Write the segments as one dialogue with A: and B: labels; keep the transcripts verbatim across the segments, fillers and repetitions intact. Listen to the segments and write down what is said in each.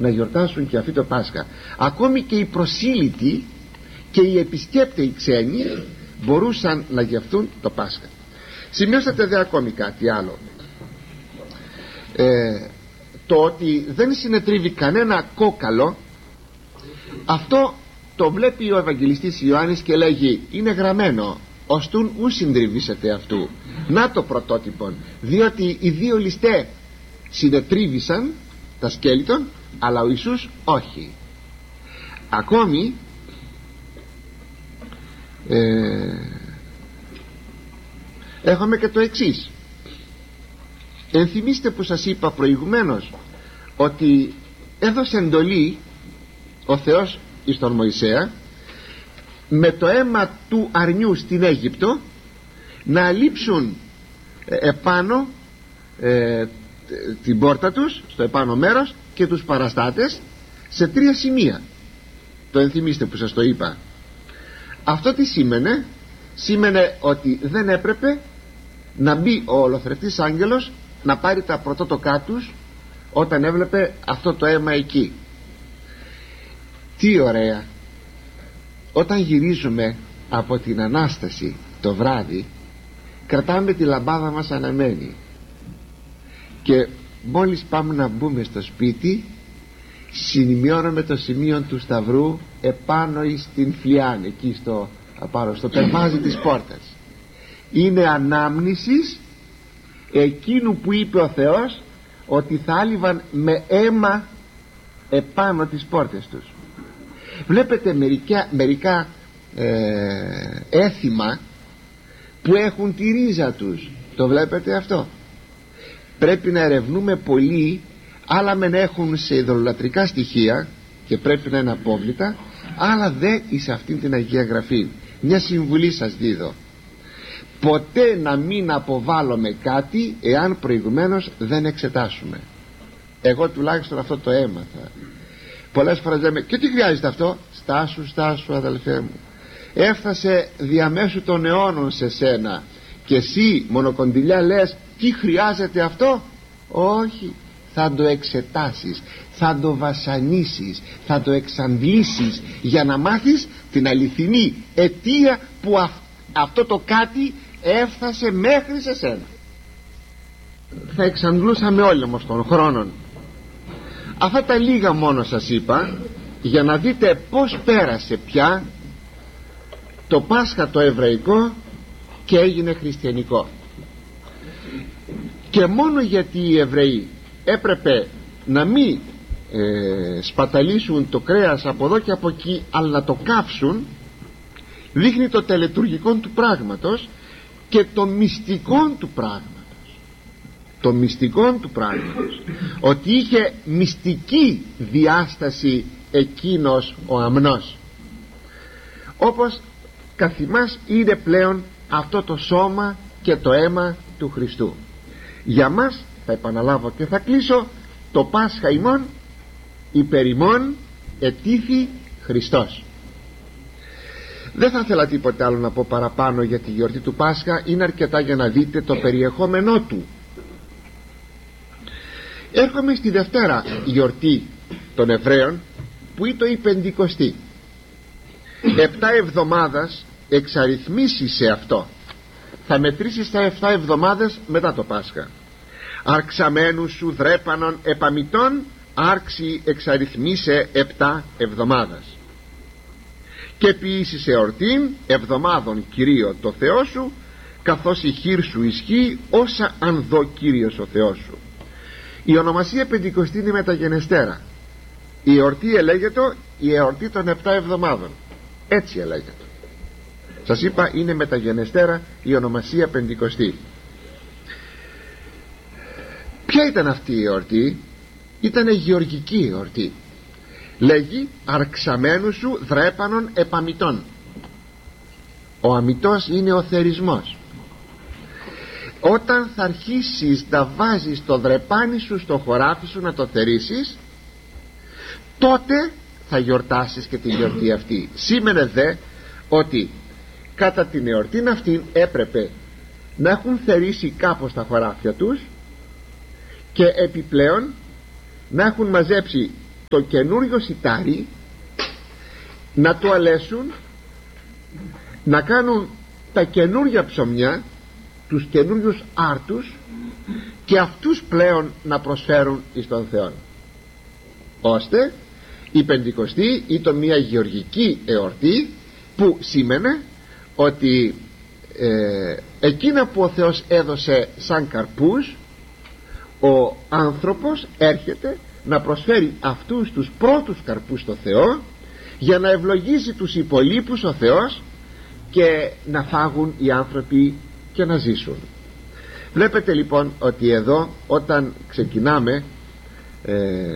A: να γιορτάσουν και αυτοί το Πάσχα. Ακόμη και οι προσήλυτοι και οι επισκέπτες οι ξένοι μπορούσαν να γευτούν το Πάσχα. Σημειώσατε δε ακόμη κάτι άλλο, ε, το ότι δεν συνετρίβει κανένα κόκαλο. Αυτό το βλέπει ο Ευαγγελιστής Ιωάννης και λέγει, είναι γραμμένο ωστούν ου συντριβήσετε αυτού. Να το πρωτότυπον, διότι οι δύο ληστέ συνετρίβησαν τα σκέλη των, αλλά ο Ιησούς όχι. Ακόμη ε, έχουμε και το εξής. Ενθυμίστε που σας είπα προηγουμένως ότι έδωσε εντολή ο Θεός εις τον Μωυσέα με το αίμα του αρνιού στην Αίγυπτο να αλείψουν επάνω ε, την πόρτα τους, στο επάνω μέρος, και τους παραστάτες σε τρία σημεία. Το ενθυμίστε που σας το είπα. Αυτό τι σήμαινε? Σήμαινε ότι δεν έπρεπε να μπει ο ολοθρευτής άγγελος να πάρει τα πρωτότοκά τους όταν έβλεπε αυτό το αίμα εκεί. Τι ωραία! Όταν γυρίζουμε από την Ανάσταση το βράδυ, κρατάμε τη λαμπάδα μας αναμένη και μόλις πάμε να μπούμε στο σπίτι συνημειώνουμε το σημείο του σταυρού επάνω στην φλιάνη, εκεί στο, απάνω, στο περβάζι της πόρτας. Είναι ανάμνησης εκείνου που είπε ο Θεός ότι θα άλυβαν με αίμα επάνω τις πόρτες τους. Βλέπετε μερικά, μερικά ε, έθιμα που έχουν τη ρίζα τους. Το βλέπετε αυτό? Πρέπει να ερευνούμε πολύ. Άλλα μεν έχουν σε ειδωλολατρικά στοιχεία και πρέπει να είναι απόβλητα, άλλα δε εις αυτήν την Αγία Γραφή. Μια συμβουλή σας δίδω: ποτέ να μην αποβάλλουμε κάτι εάν προηγουμένως δεν εξετάσουμε. Εγώ τουλάχιστον αυτό το έμαθα. Πολλές φορές λέμε, και τι χρειάζεται αυτό? Στάσου, στάσου αδελφέ μου, έφτασε διαμέσου των αιώνων σε σένα και εσύ μονοκοντιλιά λες τι χρειάζεται αυτό? Όχι, θα το εξετάσεις, θα το βασανίσεις, θα το εξαντλήσεις για να μάθεις την αληθινή αιτία που αυ, αυτό το κάτι έφτασε μέχρι σε σένα. Θα εξαντλούσαμε όλοι όμως των χρόνων. Αυτά τα λίγα μόνο σας είπα για να δείτε πως πέρασε πια το Πάσχα το εβραϊκό και έγινε χριστιανικό. Και μόνο γιατί οι Εβραίοι έπρεπε να μην ε, σπαταλίσουν το κρέας από εδώ και από εκεί, αλλά να το κάψουν, δείχνει το τελετουργικό του πράγματος και το μυστικό του πράγματος. Το μυστικό του πράγματος, ότι είχε μυστική διάσταση εκείνος ο αμνός, όπως καθημάς είναι πλέον αυτό το σώμα και το αίμα του Χριστού. Για μας, θα επαναλάβω και θα κλείσω, το Πάσχα ημών υπερ ημών ετήθη Χριστός. Δεν θα ήθελα τίποτε άλλο να πω παραπάνω για τη γιορτή του Πάσχα. Είναι αρκετά για να δείτε το περιεχόμενό του. Έρχομαι στη Δευτέρα γιορτή των Εβραίων, που είναι η Πεντηκοστή. Επτά εβδομάδας εξαριθμίσει σε αυτό. Θα μετρήσεις τα επτά εβδομάδες μετά το Πάσχα. Αρξαμένου σου δρέπανον επαμητών, άρξη εξαριθμίσε επτά εβδομάδας. Και ποιήσεις εορτήν εβδομάδων Κυρίω το Θεό σου, καθώς η χείρ σου ισχύει όσα αν δω Κύριος ο Θεός σου. Η ονομασία Πεντηκοστή είναι μεταγενεστέρα. Η εορτή ελέγεται η εορτή των επτά εβδομάδων. Έτσι ελέγεται. Σας είπα, είναι μεταγενεστέρα η ονομασία Πεντηκοστή. Ποια ήταν αυτή η εορτή? Ήτανε γεωργική εορτή. Λέγει αρξαμένου σου δρέπανον επαμητών. Ο αμητός είναι ο θερισμός. Όταν θα αρχίσεις να βάζεις το δρεπάνι σου στο χωράφι σου να το θερίσεις, τότε θα γιορτάσεις και τη γιορτή αυτή. Σήμαινε δε ότι κατά την εορτή αυτή έπρεπε να έχουν θερίσει κάπως τα χωράφια τους και επιπλέον να έχουν μαζέψει το καινούριο σιτάρι, να το αλέσουν, να κάνουν τα καινούρια ψωμιά, τους καινούριους άρτους, και αυτούς πλέον να προσφέρουν εις τον Θεό, ώστε η Πεντηκοστή ήταν μια γεωργική εορτή που σήμαινε ότι ε, εκείνα που ο Θεός έδωσε σαν καρπούς, ο άνθρωπος έρχεται να προσφέρει αυτούς τους πρώτους καρπούς στο Θεό, για να ευλογήσει τους υπολείπους ο Θεός και να φάγουν οι άνθρωποι και να ζήσουν. Βλέπετε λοιπόν ότι εδώ, όταν ξεκινάμε ε,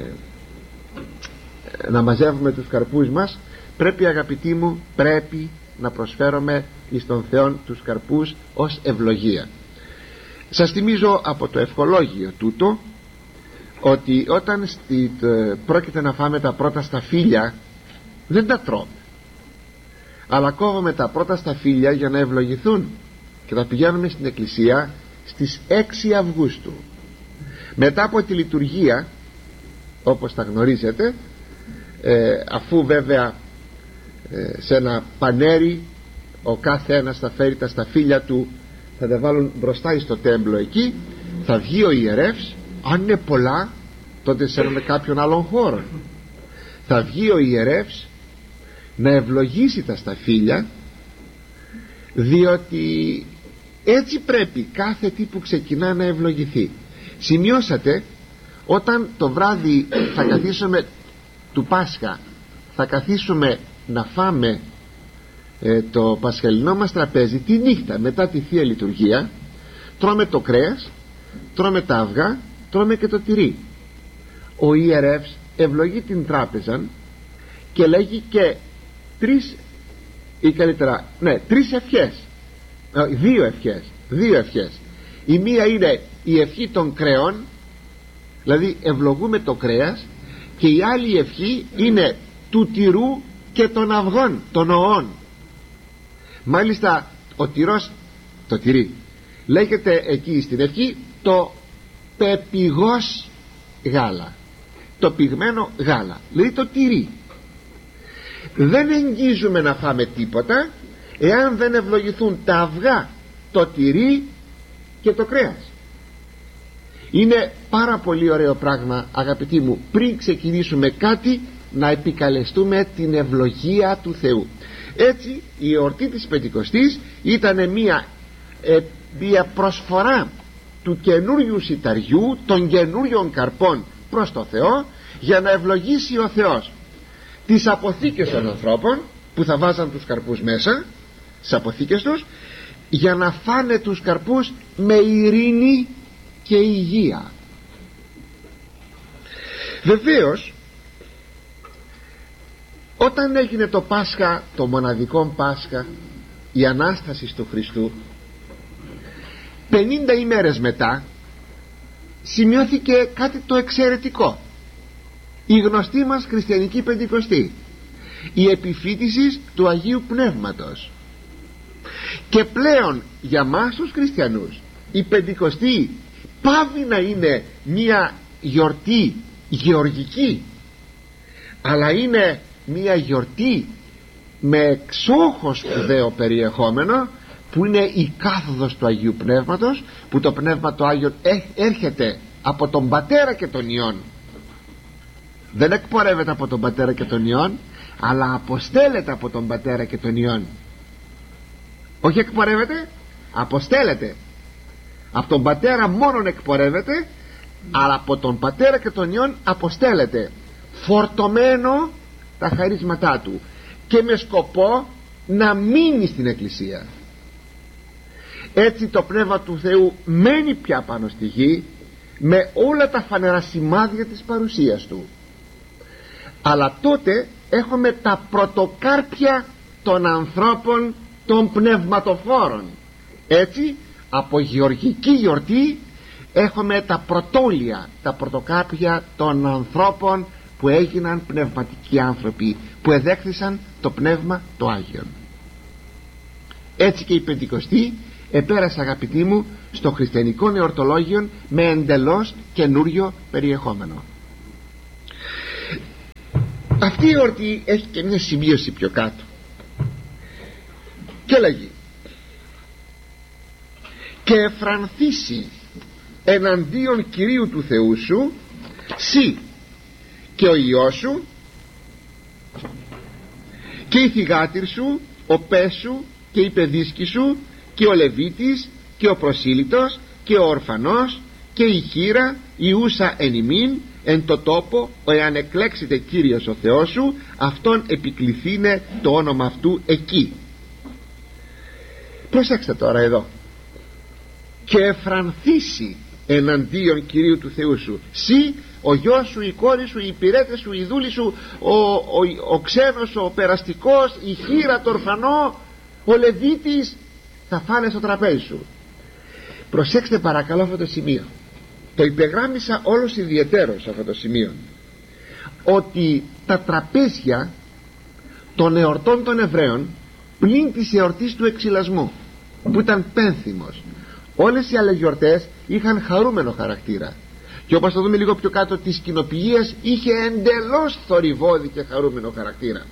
A: να μαζεύουμε τους καρπούς μας, πρέπει, αγαπητοί μου, πρέπει να προσφέρουμε εις τον Θεό τους καρπούς ως ευλογία. Σας θυμίζω από το ευχολόγιο τούτο ότι όταν στη, το, πρόκειται να φάμε τα πρώτα σταφύλια, δεν τα τρώμε, αλλά κόβουμε τα πρώτα σταφύλια για να ευλογηθούν, και τα πηγαίνουμε στην εκκλησία στις έξι Αυγούστου. Μετά από τη λειτουργία, όπως τα γνωρίζετε, ε, αφού βέβαια ε, σε ένα πανέρι ο κάθε ένας θα φέρει τα σταφύλια του, θα τα βάλουν μπροστά στο τέμπλο εκεί, θα βγει ο ιερεύς, αν είναι πολλά τότε σε έναν κάποιον άλλον χώρο, θα βγει ο ιερεύς να ευλογήσει τα σταφύλια, διότι έτσι πρέπει κάθε τι που ξεκινά να ευλογηθεί. Σημειώσατε, όταν το βράδυ θα καθίσουμε του Πάσχα, θα καθίσουμε να φάμε ε, το πασχαλινό μας τραπέζι, τη νύχτα μετά τη Θεία Λειτουργία, τρώμε το κρέας, τρώμε τα αυγά, τρώμε και το τυρί. Ο ιερεύς ευλογεί την τράπεζα και λέγει και τρεις, ή καλύτερα, ναι, τρεις ευχές, δύο ευχές, δύο ευχές. Η μία είναι η ευχή των κρέων, δηλαδή ευλογούμε το κρέας, και η άλλη ευχή είναι του τυρού και των αυγών, των οών. Μάλιστα ο τυρός, το τυρί, λέγεται εκεί στην ευχή το πεπιγός γάλα, το πυγμένο γάλα, δηλαδή το τυρί. Δεν εγγίζουμε να φάμε τίποτα εάν δεν ευλογηθούν τα αυγά, το τυρί και το κρέας. Είναι πάρα πολύ ωραίο πράγμα, αγαπητοί μου, πριν ξεκινήσουμε κάτι, να επικαλεστούμε την ευλογία του Θεού. Έτσι η εορτή της Πεντηκοστής ήταν μια, ε, μια προσφορά του καινούριου σιταριού, των καινούριων καρπών προς το Θεό, για να ευλογήσει ο Θεός τις αποθήκες των ανθρώπων που θα βάζαν τους καρπούς μέσα στις αποθήκες τους, για να φάνε τους καρπούς με ειρήνη και υγεία. Βεβαίως, όταν έγινε το Πάσχα, το μοναδικό Πάσχα, η Ανάσταση του Χριστού, πενήντα ημέρες μετά σημειώθηκε κάτι το εξαιρετικό, η γνωστή μας χριστιανική Πεντηκοστή, η επιφύτηση του Αγίου Πνεύματος. Και πλέον για μας τους χριστιανούς η Πεντηκοστή πάβει να είναι μια γιορτή γεωργική, αλλά είναι μια γιορτή με εξόχως σπουδαίο περιεχόμενο, που είναι η κάθοδος του Αγίου Πνεύματος, που το Πνεύμα το Άγιο έρχεται από τον Πατέρα και τον Υιόν. Δεν εκπορεύεται από τον Πατέρα και τον Υιόν, αλλά αποστέλλεται από τον Πατέρα και τον Υιόν. Όχι εκπορεύεται, αποστέλλεται. Από τον Πατέρα μόνον εκπορεύεται, αλλά από τον Πατέρα και τον Υιόν αποστέλλεται, φορτωμένο τα χαρίσματά του και με σκοπό να μείνει στην Εκκλησία. Έτσι το Πνεύμα του Θεού μένει πια πάνω στη γη, με όλα τα φανερά σημάδια της παρουσίας του. Αλλά τότε έχουμε τα πρωτοκάρπια των ανθρώπων, των πνευματοφόρων. Έτσι από γεωργική γιορτή έχουμε τα πρωτόλια, τα πρωτοκάρπια των ανθρώπων που έγιναν πνευματικοί άνθρωποι, που εδέχθησαν το Πνεύμα το Άγιον. Έτσι και η Πεντηκοστή επέρασε, αγαπητοί μου, στο χριστιανικό νεορτολόγιο με εντελώς καινούριο περιεχόμενο. Αυτή η εορτή έχει και μια σημείωση πιο κάτω και λέγει: και εφρανθήσει εναντίον Κυρίου του Θεού σου σύ και ο Υιός σου και η θυγάτηρ σου, ο πες σου και η παιδίσκη σου και ο Λεβίτης και ο προσήλυτος και ο ορφανός και η χήρα η ούσα εν ημίν εν το τόπο εάν εκλέξετε Κύριος ο Θεός σου, αυτόν επικληθήνε το όνομα αυτού εκεί. Προσέξτε τώρα εδώ: και εφρανθήσει εναντίον Κυρίου του Θεού σου σύ, ο γιος σου, η κόρη σου, οι υπηρέτες σου, η δούλη σου, ο, ο, ο ξένος, ο περαστικός, η χήρα, το ορφανό, ο Λεβίτης, θα φάνε στο τραπέζι σου. Προσέξτε παρακαλώ αυτό το σημείο, το υπεγράμμισα όλος ιδιαιτέρως αυτό το σημείο, ότι τα τραπέζια των εορτών των Εβραίων πλην της εορτής του εξυλασμού, που ήταν πένθυμος, όλες οι άλλες γιορτές είχαν χαρούμενο χαρακτήρα, και όπως θα δούμε λίγο πιο κάτω, της κοινοποιίας είχε εντελώς θορυβώδη και χαρούμενο χαρακτήρα.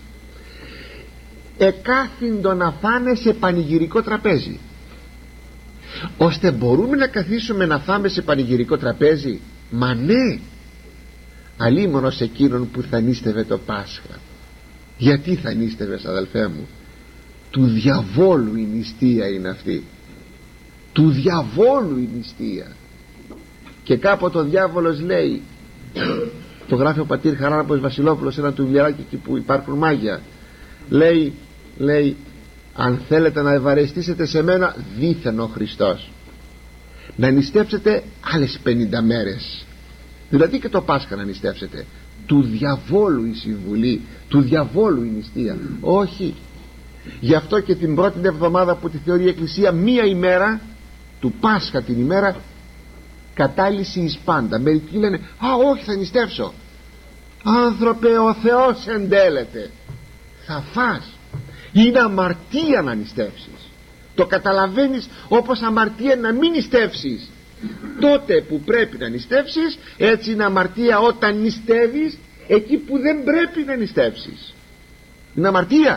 A: Εκάθυντο να φάνε σε πανηγυρικό τραπέζι, ώστε μπορούμε να καθίσουμε να φάμε σε πανηγυρικό τραπέζι? Μα ναι, αλίμονο σε εκείνον που θα νήστευε το Πάσχα. Γιατί θα νήστευες, αδελφέ μου? Του διαβόλου η νηστεία είναι αυτή, του διαβόλου η νηστεία. Και κάποτε ο διάβολος λέει, το γράφει ο πατήρ Χαράλαμπος Βασιλόπουλος σε ένα του βιβλιαράκι εκεί που υπάρχουν μάγια, λέει, λέει αν θέλετε να ευαρεστήσετε σε μένα, δήθεν ο Χριστός, να νηστεύσετε άλλες πενήντα μέρες, δηλαδή και το Πάσχα να νηστεύσετε. Του διαβόλου η συμβουλή, του διαβόλου η νηστεία. Όχι. Γι' αυτό και την πρώτη εβδομάδα που τη θεωρεί η Εκκλησία μία ημέρα του Πάσχα, την ημέρα κατάλυση εις πάντα. Μερικοί λένε α όχι, θα νηστεύσω. Άνθρωπε, ο Θεός εντέλεται, θα φας. Είναι αμαρτία να νηστεύσεις, το καταλαβαίνεις, όπως αμαρτία να μην νηστεύσεις. Τότε που πρέπει να νηστεύσεις, έτσι είναι αμαρτία όταν νηστεύεις εκεί που δεν πρέπει να νηστεύσεις. Είναι αμαρτία.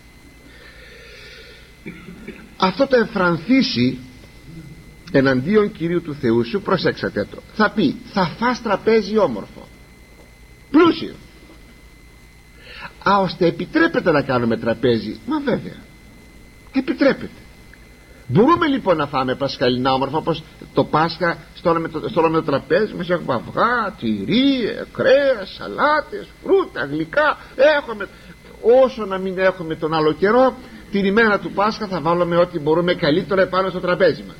A: Αυτό το εφρανθήσει εναντίον Κυρίου του Θεού σου, προσέξατε το, θα πει θα φας τραπέζι όμορφο, πλούσιο. Α, ώστε επιτρέπεται να κάνουμε τραπέζι? Μα βέβαια επιτρέπεται. Μπορούμε λοιπόν να φάμε πασχαλινά όμορφα, όπως το Πάσχα στο όλο το τραπέζι μας έχουμε αυγά, τυρί, κρέας, σαλάτες, φρούτα, γλυκά. Έχουμε, όσο να μην έχουμε τον άλλο καιρό, την ημέρα του Πάσχα θα βάλουμε ό,τι μπορούμε καλύτερο επάνω στο τραπέζι μας.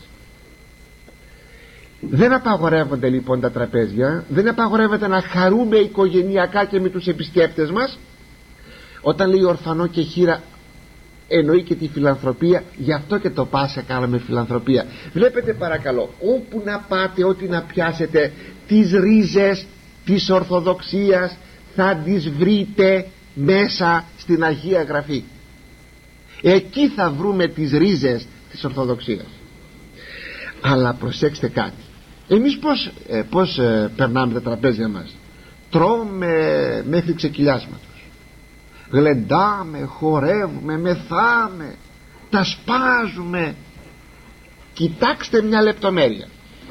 A: Δεν απαγορεύονται λοιπόν τα τραπέζια, δεν απαγορεύεται να χαρούμε οικογενειακά και με τους επισκέπτες μας. Όταν λέει ορφανό και χήρα, εννοεί και τη φιλανθρωπία. Γι' αυτό και το Πάσχα κάναμε φιλανθρωπία. Βλέπετε παρακαλώ, όπου να πάτε, ό,τι να πιάσετε, τις ρίζες της Ορθοδοξίας θα τις βρείτε μέσα στην Αγία Γραφή. Εκεί θα βρούμε τις ρίζες της Ορθοδοξίας. Αλλά προσέξτε κάτι, εμείς πως, ε, πως ε, περνάμε τα τραπέζια μας? Τρώμε μέχρι ξεκυλιάσματος, γλεντάμε, χορεύουμε, μεθάμε, τα σπάζουμε. Κοιτάξτε μια λεπτομέρεια: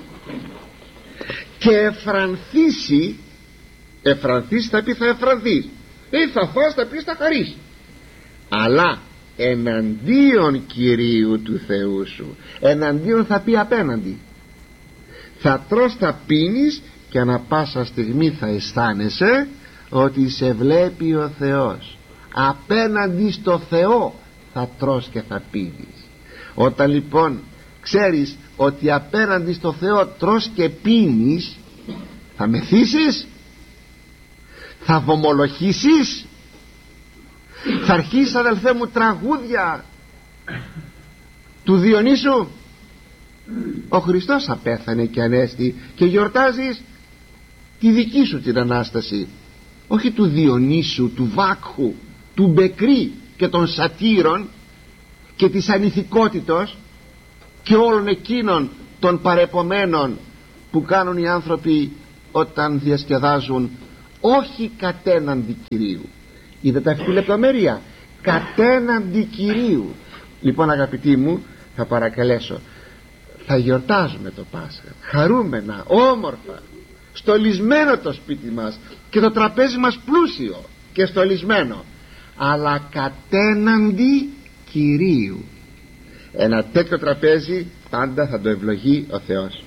A: και εφρανθήσει, εφρανθήσει θα πει θα εφρανθείς, ή θα φας θα πει θα χαρείς, αλλά εναντίον Κυρίου του Θεού σου. Εναντίον θα πει απέναντι. Θα τρως, θα πίνεις και ανα πάσα στιγμή θα αισθάνεσαι ότι σε βλέπει ο Θεός. Απέναντι στο Θεό θα τρως και θα πίνεις. Όταν λοιπόν ξέρεις ότι απέναντι στο Θεό τρως και πίνεις, θα μεθύσεις, θα βομολογήσεις, θα αρχίσεις, αδελφέ μου, τραγούδια του Διονύσου. Ο Χριστός απέθανε και ανέστη και γιορτάζεις τη δική σου την Ανάσταση, όχι του Διονύσου, του Βάκχου, του Μπεκρή και των σατήρων και της ανηθικότητος και όλων εκείνων των παρεπομένων που κάνουν οι άνθρωποι όταν διασκεδάζουν, όχι κατέναντι Κυρίου, Είδατε αυτή τη λεπτομέρεια? Κατέναντι Κυρίου. Λοιπόν, αγαπητοί μου, θα παρακαλέσω, θα γιορτάζουμε το Πάσχα χαρούμενα, όμορφα, στολισμένο το σπίτι μας και το τραπέζι μας πλούσιο και στολισμένο, αλλά κατέναντι Κυρίου. Ένα τέτοιο τραπέζι πάντα θα το ευλογεί ο Θεός.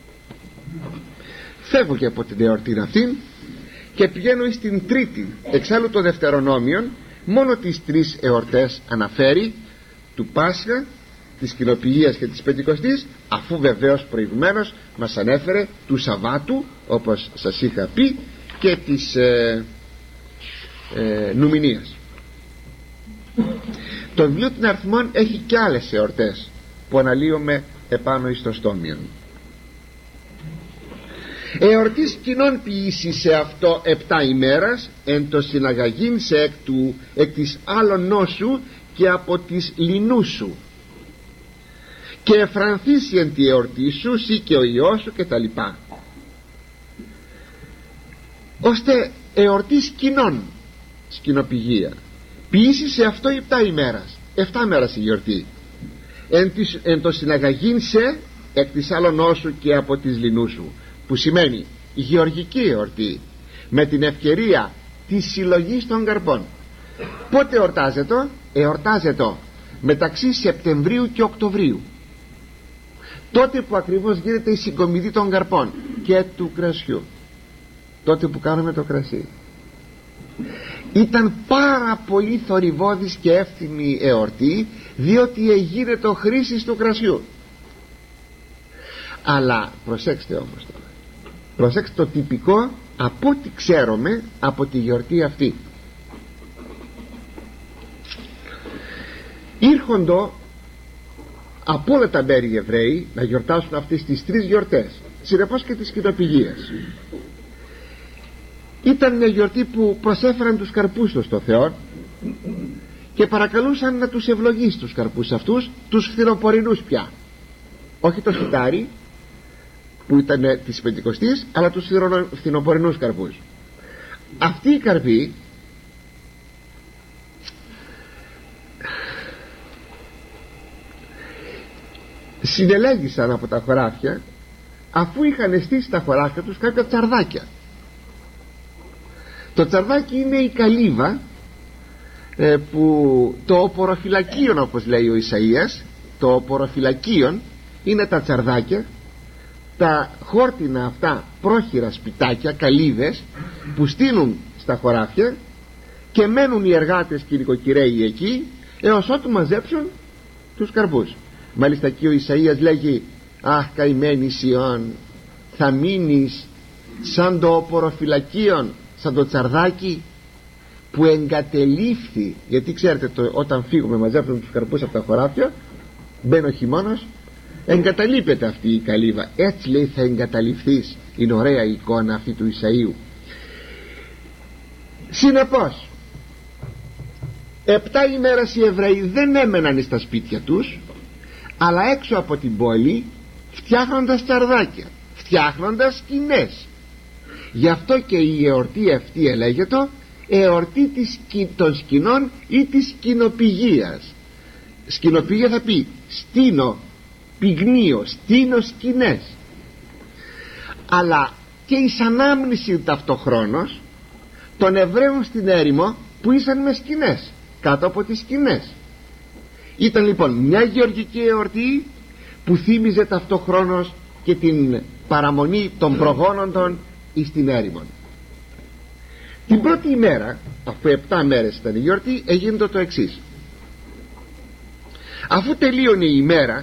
A: Φεύγω και από την εορτή αυτή και πηγαίνω στην τρίτη. Εξάλλου το Δευτερονόμιον μόνο τις τρεις εορτές αναφέρει, του Πάσχα, της Κοινοποιίας και της Πεντηκοστής, αφού βεβαίως προηγουμένως μας ανέφερε του Σαββάτου, όπως σας είχα πει, και της ε, ε, Νουμηνίας. Το βιβλίο των Αριθμών έχει και άλλες εορτές που αναλύουμε επάνω εις το στόμιον. Εορτής κοινών ποιήσει σε αυτό επτά ημέρας, εν το συναγαγήν σε εκ του εκ της άλλων νόσου και από της λινού σου, και εφρανθήσει εν τη εορτή σου σύ και ο Υιός σου, και τα λοιπά, ώστε εορτής κοινών, σκηνοπηγία, ποιήσει σε αυτό επτά ημέρας, επτά μέρας η γιορτή, εν, της, εν το συναγαγήν σε εκ της άλλων νόσου και από της λινού σου, που σημαίνει γεωργική εορτή, με την ευκαιρία της συλλογής των καρπών. Πότε εορτάζεται? Εορτάζεται μεταξύ Σεπτεμβρίου και Οκτωβρίου, τότε που ακριβώς γίνεται η συγκομιδή των καρπών και του κρασιού, τότε που κάνουμε το κρασί. Ήταν πάρα πολύ θορυβώδης και εύθυμη εορτή, διότι εγίνεται χρήση του κρασιού. Αλλά προσέξτε όμως τώρα, προσέξτε το τυπικό από ό,τι ξέρουμε από τη γιορτή αυτή. Ήρχοντο από όλα τα μέρη οι Εβραίοι να γιορτάσουν αυτές τις τρεις γιορτές, συνεπώς και τις Κοινοπηγίες. Ήταν μια γιορτή που προσέφεραν τους καρπούς τους στο Θεό και παρακαλούσαν να τους ευλογήσει τους καρπούς αυτούς, τους φθινοπορεινούς πια, όχι το σιτάρι που ήταν της Πεντηκοστής, αλλά τους φθινοπορεινούς καρπούς. Αυτοί οι καρποί συνελέγησαν από τα χωράφια, αφού είχαν στήσει τα χωράφια τους κάποια τσαρδάκια. Το τσαρδάκι είναι η καλύβα, ε, που το οποροφυλακίον, όπως λέει ο Ισαΐας, το οποροφυλακίον είναι τα τσαρδάκια, τα χόρτινα αυτά πρόχειρα σπιτάκια, καλύβες, που στείνουν στα χωράφια και μένουν οι εργάτες και οι νοικοκυρέοι εκεί έως ότου μαζέψουν τους καρπούς. Μάλιστα και ο Ισαΐας λέγει, αχ καημένη Σιών, θα μείνεις σαν το οποροφυλακίον, σαν το τσαρδάκι που εγκατελείφθη. Γιατί ξέρετε, το, όταν φύγουμε μαζεύουμε τους καρπούς από τα χωράφια, μπαίνει ο χειμώνας, εγκαταλείπεται αυτή η καλύβα. Έτσι λέει, θα εγκαταλειφθείς. Είναι ωραία η εικόνα αυτή του Ισαΐου. Συνεπώς επτά ημέρες οι Εβραίοι δεν έμεναν στα σπίτια τους, αλλά έξω από την πόλη, φτιάχνοντας τσαρδάκια, φτιάχνοντας σκηνές. Γι' αυτό και η εορτή αυτή ελέγεται εορτή της, των σκηνών ή της σκηνοπηγίας. Σκηνοπηγία θα πει στείνω, πυγνίο, στείνω σκηνές. Αλλά και η ανάμνηση ταυτοχρόνως των Εβραίων στην έρημο που ήσαν με σκηνές, κάτω από τις σκηνές. Ήταν λοιπόν μια γεωργική εορτή που θύμιζε ταυτοχρόνως και την παραμονή των προγόνων των εις την έρημον. Την πρώτη ημέρα, αφού επτά μέρες ήταν η γιορτή, έγινε το εξής. Αφού τελείωνε η ημέρα,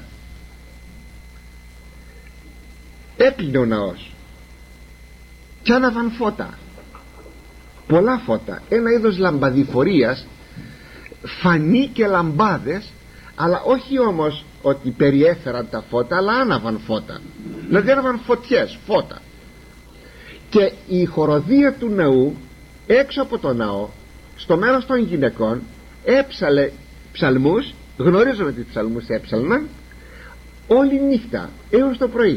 A: έκλεινε ο ναός και άναβαν φώτα, πολλά φώτα, ένα είδος λαμπαδιφορίας, φανή και λαμπάδες, αλλά όχι όμως ότι περιέφεραν τα φώτα, αλλά άναβαν φώτα, δηλαδή άναβαν φωτιές, φώτα. Και η χοροδία του ναού έξω από το ναό, στο μέρος των γυναικών, έψαλε ψαλμούς, γνωρίζουμε τι ψαλμούς έψαλναν, όλη νύχτα έως το πρωί.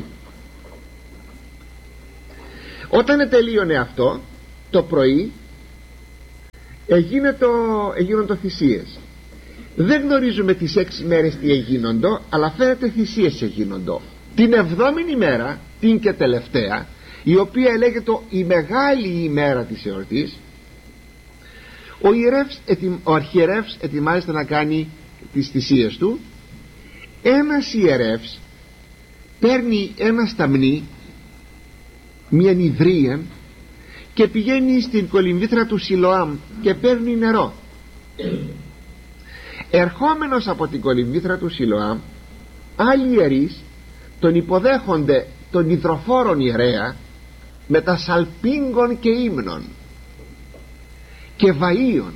A: Όταν τελείωνε αυτό το πρωί, έγινοντο θυσίες. Δεν γνωρίζουμε τις έξι μέρες τι έγινοντο, αλλά φαίνεται θυσίες έγινοντο. Την εβδόμηνη μέρα, την και τελευταία, η οποία λέγεται η μεγάλη ημέρα της εορτής, ο, ιερεύς, ο αρχιερεύς ετοιμάζεται να κάνει τις θυσίες του. Ένας ιερεύς παίρνει ένα σταμνί, μια ιδρύα, και πηγαίνει στην κολυμβήθρα του Σιλοάμ και παίρνει νερό. Ερχόμενος από την κολυμβήθρα του Σιλοάμ, άλλοι ιερείς τον υποδέχονται τον υδροφόρον ιερέα με τα σαλπίγγων και ύμνων και βαΐων,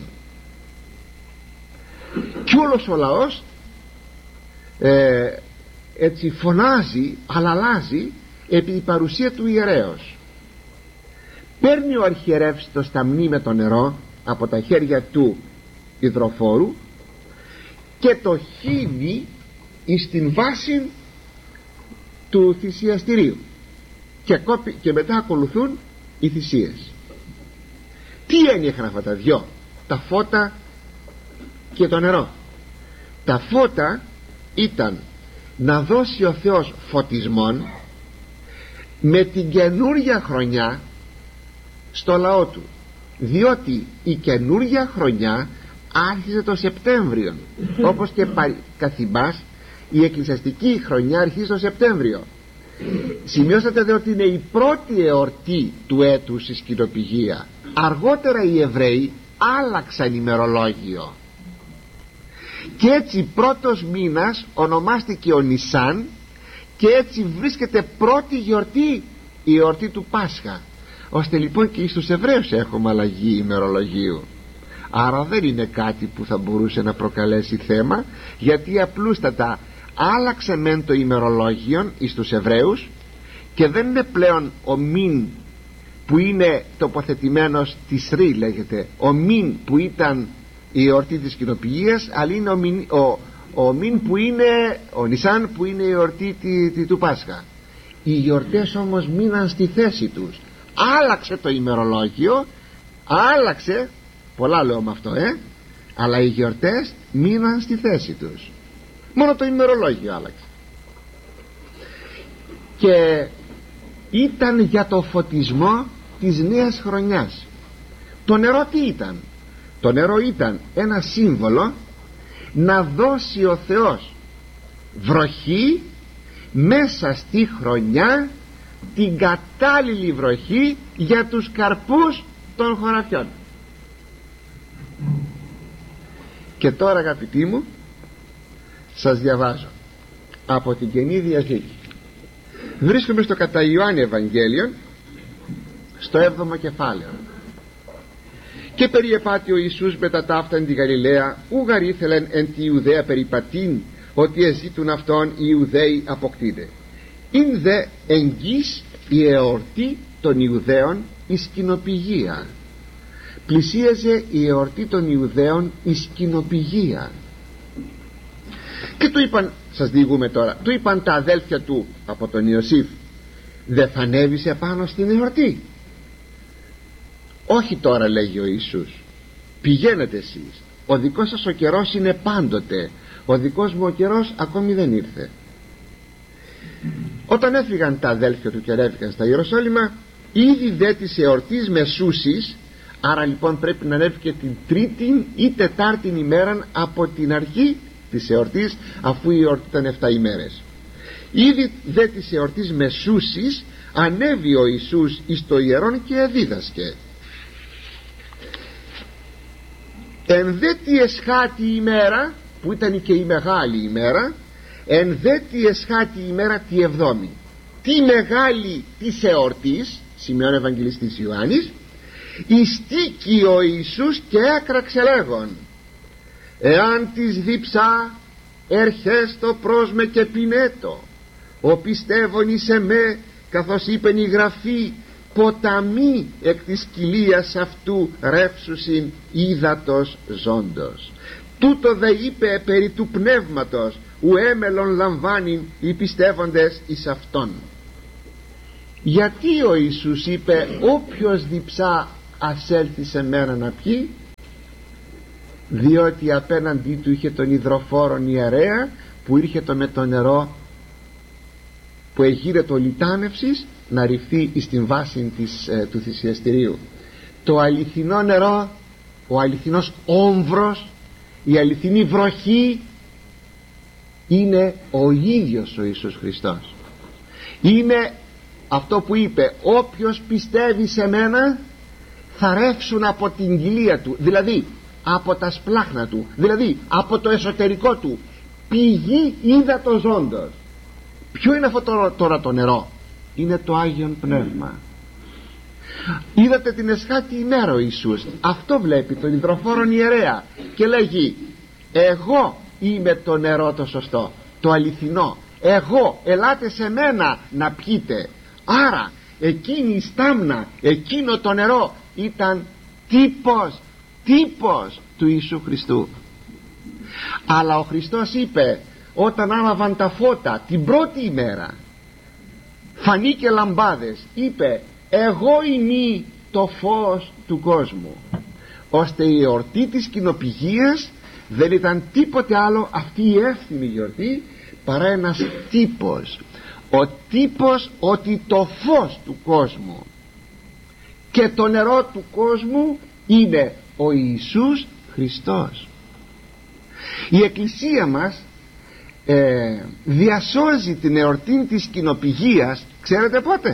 A: και όλος ο λαός ε, έτσι φωνάζει, αλλάζει επί η παρουσία του ιερέως. Παίρνει ο αρχιερεύς το σταμνί με το νερό από τα χέρια του υδροφόρου και το χύνει εις την βάση του θυσιαστηρίου, και, κόπη, και μετά ακολουθούν οι θυσίες. Τι ένιωχαν αυτά τα δυο, τα φώτα και το νερό? Τα φώτα ήταν να δώσει ο Θεός φωτισμόν με την καινούρια χρονιά στο λαό του, διότι η καινούρια χρονιά άρχιζε το Σεπτέμβριο, όπως και καθημάς η εκκλησιαστική χρονιά αρχίζει το Σεπτέμβριο. Σημειώσατε δε ότι είναι η πρώτη εορτή του έτους η σκηνοπηγία. Αργότερα οι Εβραίοι άλλαξαν ημερολόγιο και έτσι πρώτος μήνας ονομάστηκε ο Νισάν, και έτσι βρίσκεται πρώτη γιορτή η εορτή του Πάσχα, ώστε λοιπόν και στους Εβραίους έχουμε αλλαγή ημερολογίου. Άρα δεν είναι κάτι που θα μπορούσε να προκαλέσει θέμα, γιατί απλούστατα άλλαξε μεν το ημερολόγιο εις τους Εβραίους, και δεν είναι πλέον ο μήν που είναι τοποθετημένος της Ρή, λέγεται ο μήν που ήταν η εορτή της κοινοποιίας, αλλά είναι ο μήν, ο, ο μήν που είναι ο Νισάν που είναι η εορτή τη, τη, του Πάσχα. Οι γιορτές όμως μείναν στη θέση τους. Άλλαξε το ημερολόγιο, άλλαξε, πολλά λέω με αυτό, ε αλλά οι γιορτές μείναν στη θέση τους. Μόνο το ημερολόγιο άλλαξε. Και ήταν για το φωτισμό της νέας χρονιάς. Το νερό τι ήταν? Το νερό ήταν ένα σύμβολο να δώσει ο Θεός βροχή μέσα στη χρονιά, την κατάλληλη βροχή για τους καρπούς των χωραφιών. Και τώρα, αγαπητοί μου, σας διαβάζω από την Καινή Διαθήκη. Βρίσκομαι στο κατά Ιωάννη Ευαγγέλιο, στο έβδομο κεφάλαιο. Και περιεπάτη ο Ιησούς μετά ταύτα εν τη Γαλιλαία, ούγαρ ήθελεν εν τη Ιουδαία περιπατήν, ότι εζήτουν αυτόν οι Ιουδαίοι αποκτήνε. Ειν δε εγγύς η εορτή των Ιουδαίων η σκηνοπηγία. Πλησίαζε η εορτή των Ιουδαίων η σκηνοπηγία. Και του είπαν, σας διηγούμε τώρα, του είπαν τα αδέλφια του από τον Ιωσήφ, δεν θα ανέβεις επάνω στην εορτή? Όχι τώρα, λέγει ο Ιησούς, πηγαίνετε εσείς, ο δικός σας ο καιρός είναι πάντοτε, ο δικός μου ο καιρός ακόμη δεν ήρθε. Όταν έφυγαν τα αδέλφια του και ανέβηκαν στα Ιεροσόλυμα, ήδη δε της εορτής μεσούσης, άρα λοιπόν πρέπει να ανέβει και την τρίτη ή τετάρτη ημέρα από την αρχή της εορτής, αφού η εορτή ήταν εφτά ημέρες. Ήδη δε της εορτής μεσούσης ανέβη ο Ιησούς εις το ιερόν και εδίδασκε. Εν δε τη εσχάτη ημέρα, που ήταν και η μεγάλη ημέρα, εν δε τη εσχάτη ημέρα τη εβδόμη, τη μεγάλη της εορτής, σημειώνει ο Ευαγγελιστής Ιωάννης, ειστήκει ο Ιησούς και έκραξε λέγον, εάν της δίψα ερχέστο προς με και πινέτο, ο πιστεύων εις εμέ, καθώς είπεν η Γραφή, ποταμί εκ της κοιλίας αυτού ρεύσουσιν ύδατος ζώντος. Τούτο δε είπε περί του πνεύματος, ου έμελον λαμβάνειν οι πιστεύοντες εις αυτόν. Γιατί ο Ιησούς είπε όποιος διψά ας έλθει σε μένα να πιει? διότι απέναντί του είχε τον υδροφόρον ιερέα που ήρχεται με το νερό που εγείρε το λιτάνευσης να ρηφθεί εις την βάση της, ε, του θυσιαστηρίου. Το αληθινό νερό, ο αληθινός όμβρος, η αληθινή βροχή είναι ο ίδιος ο Ιησούς Χριστός. Είναι αυτό που είπε, όποιος πιστεύει σε μένα θα ρεύσουν από την κοιλία του, δηλαδή από τα σπλάχνα του, δηλαδή από το εσωτερικό του, πηγή ύδατος ζώντος. Ποιο είναι αυτό τώρα, τώρα το νερό? Είναι το Άγιον Πνεύμα. Είδατε την εσχάτη ημέρα ο Ιησούς, αυτό βλέπει τον υδροφόρον ιερέα και λέγει, εγώ είμαι το νερό το σωστό, το αληθινό, εγώ, ελάτε σε μένα να πιείτε. Άρα εκείνη η στάμνα, εκείνο το νερό ήταν τύπος, τύπος του Ιησού Χριστού. Αλλά ο Χριστός είπε, όταν άναβαν τα φώτα την πρώτη ημέρα, φανήκε λαμπάδες, είπε, εγώ είμαι το φως του κόσμου. Ώστε η εορτή της κοινοπηγίας δεν ήταν τίποτε άλλο, αυτή η εύθυμη γιορτή, παρά ένας τύπος, ο τύπος ότι το φως του κόσμου και το νερό του κόσμου είναι ο Ιησούς Χριστός. Η Εκκλησία μας ε, διασώζει την εορτή της κοινοπηγίας, ξέρετε πότε?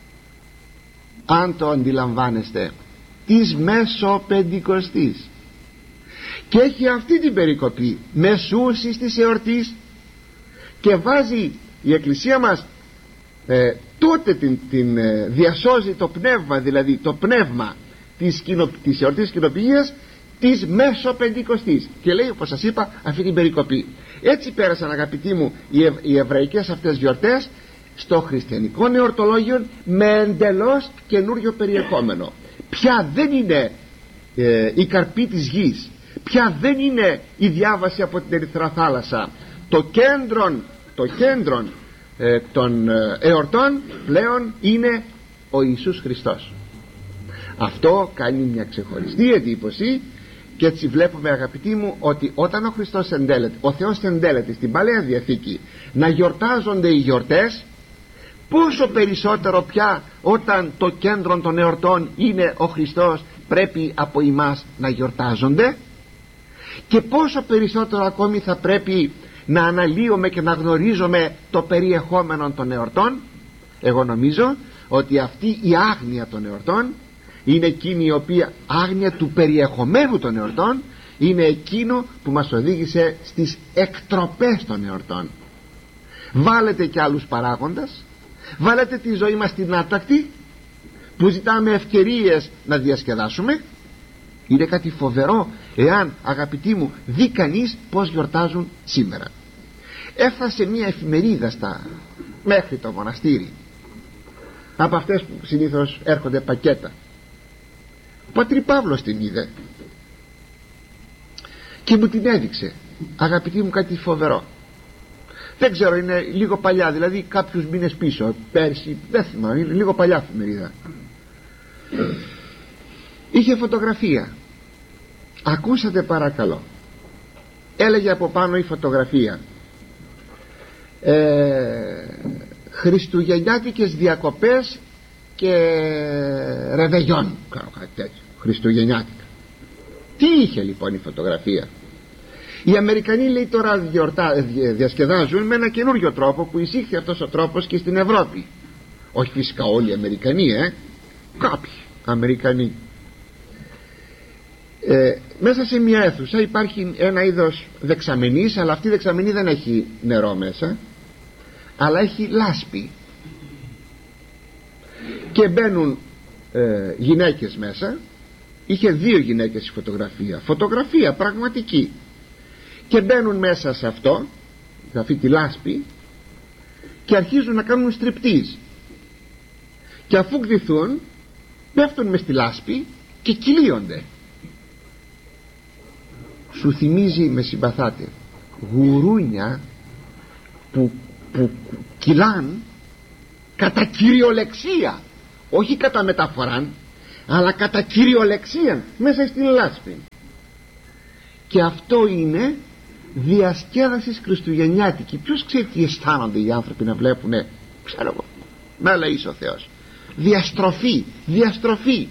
A: Αν το αντιλαμβάνεστε, της Μεσοπεντηκοστής, και έχει αυτή την περικοπή μεσούσης της εορτής, και βάζει η Εκκλησία μας ε, τότε την, την ε, διασώζει το πνεύμα, δηλαδή το πνεύμα της, κοινο, της εορτής κοινοπηγίας της Μεσοπεντηκοστής, και λέει, όπως σας είπα, αυτή την περικοπή. Έτσι πέρασαν, αγαπητοί μου, οι, ευ, οι εβραϊκές αυτές γιορτές στο χριστιανικό νεορτολόγιο με εντελώς καινούριο περιεχόμενο. Πια δεν είναι ε, η καρπή της γης, πια δεν είναι η διάβαση από την Ερυθρά θάλασσα. Το κέντρο, το κέντρο ε, των ε, εορτών πλέον είναι ο Ιησούς Χριστός. Αυτό κάνει μια ξεχωριστή εντύπωση, και έτσι βλέπουμε, αγαπητοί μου, ότι όταν ο Χριστός εντέλεται, ο Θεός εντέλεται στην Παλαιά Διαθήκη να γιορτάζονται οι γιορτές, πόσο περισσότερο πια όταν το κέντρο των εορτών είναι ο Χριστός, πρέπει από εμάς να γιορτάζονται, και πόσο περισσότερο ακόμη θα πρέπει να αναλύουμε και να γνωρίζουμε το περιεχόμενο των εορτών. Εγώ νομίζω ότι αυτή η άγνοια των εορτών είναι εκείνη η οποία, άγνοια του περιεχομένου των εορτών, είναι εκείνο που μας οδήγησε στις εκτροπές των εορτών. Βάλετε και άλλους παράγοντας, βάλετε τη ζωή μας στην άτακτη, που ζητάμε ευκαιρίες να διασκεδάσουμε. Είναι κάτι φοβερό εάν, αγαπητοί μου, δει κανείς πως γιορτάζουν σήμερα. Έφτασε μια εφημερίδα στα, μέχρι το μοναστήρι, από αυτές που συνήθως έρχονται πακέτα. Ο Πατρί Παύλος την είδε και μου την έδειξε, αγαπητοί μου, κάτι φοβερό. Δεν ξέρω, είναι λίγο παλιά, δηλαδή κάποιους μήνες πίσω, πέρσι, δεν θυμάμαι, είναι λίγο παλιά εφημερίδα. Είχε φωτογραφία. Ακούσατε παρακαλώ. Έλεγε από πάνω η φωτογραφία, ε, χριστουγεννιάτικες διακοπές και ρεβεγιόν, κάτι τέτοιο, χριστουγεννιάτικα. Τι είχε λοιπόν η φωτογραφία? Οι Αμερικανοί, λέει, τώρα γιορτά, διασκεδάζουν με ένα καινούριο τρόπο που εισήχθη αυτός ο τρόπος και στην Ευρώπη. Όχι φυσικά όλοι οι Αμερικανοί, ε, κάποιοι Αμερικανοί. Ε, μέσα σε μια αίθουσα υπάρχει ένα είδος δεξαμενής, αλλά αυτή η δεξαμενή δεν έχει νερό μέσα, αλλά έχει λάσπη, και μπαίνουν ε, γυναίκες μέσα. Είχε δύο γυναίκες η φωτογραφία, φωτογραφία πραγματική, και μπαίνουν μέσα σε αυτό, σε αυτή τη λάσπη, και αρχίζουν να κάνουν στριπτίζ, και αφού γδυθούν πέφτουν μες στη λάσπη και κυλίονται. Σου θυμίζει, με συμπαθάτε, γουρούνια που, που κυλάν κατά κυριολεξία, όχι κατά μεταφοράν, αλλά κατά κυριολεξία μέσα στην λάσπη. και αυτό είναι διασκέδαση χριστουγεννιάτικη. Ποιος ξέρει τι αισθάνονται οι άνθρωποι να βλέπουν, ξέρω εγώ, με λέει ο Θεός, διαστροφή, διαστροφή,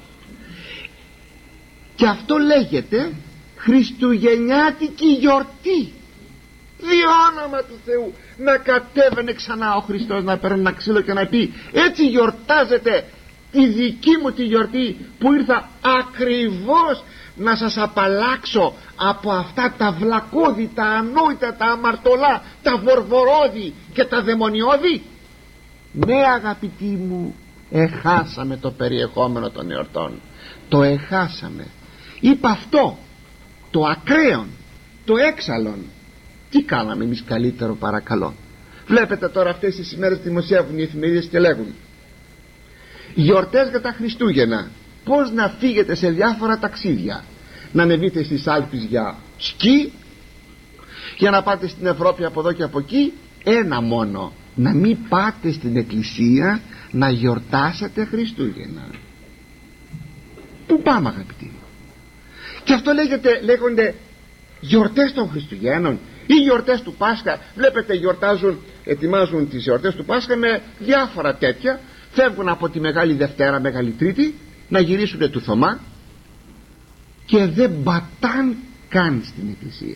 A: και αυτό λέγεται χριστουγεννιάτικη γιορτή. Δι' όνομα του Θεού, να κατέβαινε ξανά ο Χριστός, να παίρνει ένα ξύλο και να πει έτσι γιορτάζεται τη δική μου τη γιορτή που ήρθα ακριβώς να σας απαλλάξω από αυτά τα βλακώδη, τα ανόητα, τα αμαρτωλά, τα βορβορώδη και τα δαιμονιώδη. Ναι αγαπητοί μου, εχάσαμε το περιεχόμενο των εορτών, το εχάσαμε. Είπα αυτό, το ακραίον, το έξαλλον. Τι κάναμε εμείς καλύτερο, παρακαλώ? Βλέπετε τώρα αυτές τις ημέρες δημοσιεύουν οι εφημερίδες και λέγουν γιορτές για τα Χριστούγεννα, πώς να φύγετε σε διάφορα ταξίδια, να ανεβείτε στις Άλπεις για σκι, για να πάτε στην Ευρώπη από εδώ και από εκεί. Ένα μόνο, να μην πάτε στην εκκλησία να γιορτάσετε Χριστούγεννα. Πού πάμε αγαπητοί? Και αυτό λέγεται, λέγονται γιορτές των Χριστουγέννων ή γιορτές του Πάσχα. Βλέπετε γιορτάζουν, ετοιμάζουν τις γιορτές του Πάσχα με διάφορα τέτοια. Φεύγουν από τη Μεγάλη Δευτέρα, Μεγάλη Τρίτη, να γυρίσουν του Θωμά και δεν πατάν καν στην εκκλησία.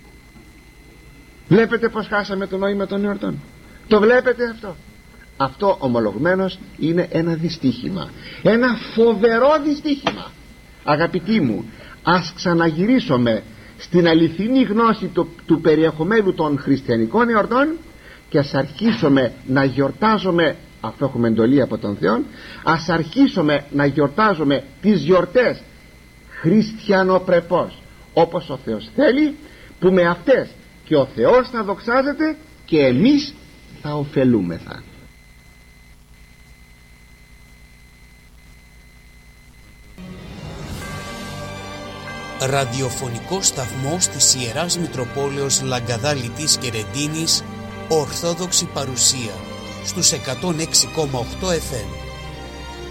A: Βλέπετε πως χάσαμε το νόημα των εορτών? Το βλέπετε αυτό? Αυτό ομολογμένος είναι ένα δυστύχημα, ένα φοβερό δυστύχημα. Αγαπητοί μου, ας ξαναγυρίσουμε στην αληθινή γνώση του, του περιεχομένου των χριστιανικών εορτών και ας αρχίσουμε να γιορτάζουμε, αφού έχουμε εντολή από τον Θεό, ας αρχίσουμε να γιορτάζουμε τις γιορτές χριστιανοπρεπώς, όπως ο Θεός θέλει, που με αυτές και ο Θεός θα δοξάζεται και εμείς θα ωφελούμεθα.
B: Ραδιοφωνικό σταθμό της Ιεράς Μητροπόλεως Λαγκαδάλητης και Ρεντίνης, Ορθόδοξη παρουσία στους εκατόν έξι κόμμα οκτώ εφ εμ.